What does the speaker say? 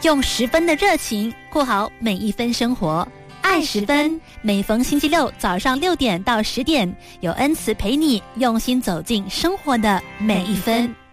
用10分的热情过好每一分生活。爱10分，每逢星期六早上6点到10点，有恩慈陪你用心走进生活的每一分。